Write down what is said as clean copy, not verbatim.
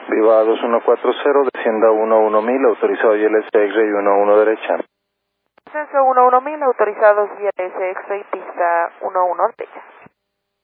Viva 2140, descienda 11000, autorizado ILS X-Ray 11 derecha. Ascenso 11000, autorizados ILS X-Ray, pista 11 derecha.